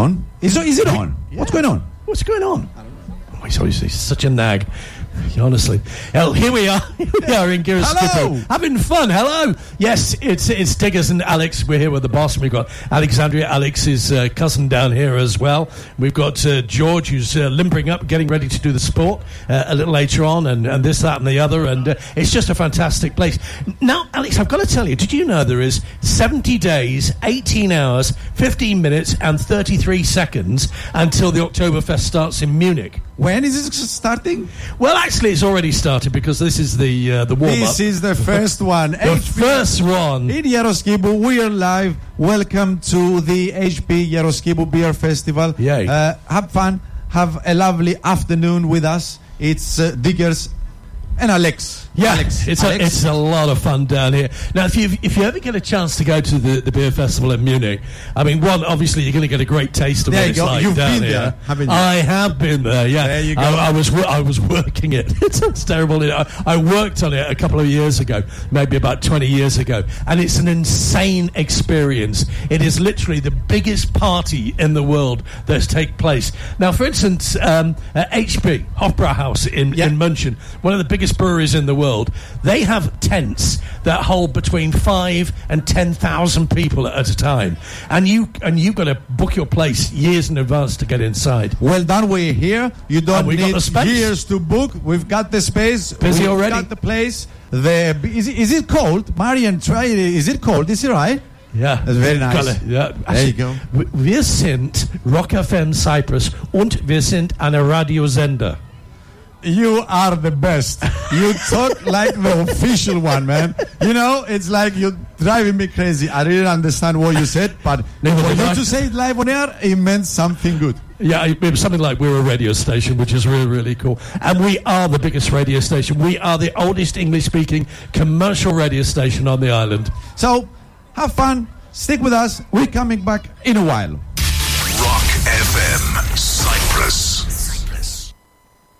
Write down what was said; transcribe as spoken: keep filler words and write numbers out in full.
on? Is, is it on? Yeah. What's going on? What's going on? I don't know. Oh, he's always he's such a nag. Honestly. Well, here we are. Here we are in Girascipio. Having fun. Hello. Yes, it's it's Diggers and Alex. We're here with the boss. We've got Alexandria, Alex's uh, cousin, down here as well. We've got uh, George, who's uh, limpering up, getting ready to do the sport uh, a little later on, and, and this, that, and the other. And uh, it's just a fantastic place. Now, Alex, I've got to tell you, did you know there is seventy days, eighteen hours, fifteen minutes, and thirty-three seconds until the Oktoberfest starts in Munich? When is it starting? Well, actually, it's already started because this is the uh, the warm-up. This is the first one. The H P first one. In Yaroskibu, we are live. Welcome to the H P Yaroskibu Beer Festival. Yay. Uh, have fun. Have a lovely afternoon with us. It's uh, Diggers and Alex. Yeah, Alex. it's Alex. a, it's a lot of fun down here. Now, if you if you ever get a chance to go to the, the beer festival in Munich, I mean, one, obviously you're going to get a great taste of There what you it's go. like You've down been here. there, haven't you? I have been there. Yeah, There you go. I, I was wo- I was working it. It sounds terrible. I, I worked on it a couple of years ago, maybe about twenty years ago, and it's an insane experience. It is literally the biggest party in the world that's take place. Now, for instance, um, at H P Hofbrauhaus in Yeah. in München, one of the biggest breweries in the world, they have tents that hold between five and ten thousand people at a time, and you and you've got to book your place years in advance to get inside. Well done, we're here. You don't And we got need the space. years to book. We've got the space. Busy We've already? got the place. The is it, is it cold? Marian, try it. Is it cold? Is it right? Yeah, That's very nice. Got it. Yeah. There you go. w- Wir sind Rock F M Cyprus und wir sind eine Radiosender. You are the best. You talk like the official one, man. You know, it's like you're driving me crazy. I didn't understand what you said, but Neither for did you I. to say it live on air, it meant something good. Yeah, it was something like we're a radio station, which is really, really cool. And we are the biggest radio station. We are the oldest English-speaking commercial radio station on the island. So, have fun. Stick with us. We're coming back in a while.